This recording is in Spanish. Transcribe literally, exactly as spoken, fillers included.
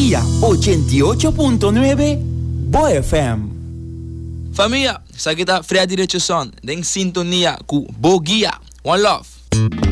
Boguía ochenta y ocho punto nueve Bo F M. Família, sa kita Freddy Richardson, den sintonia com Boguía. One love.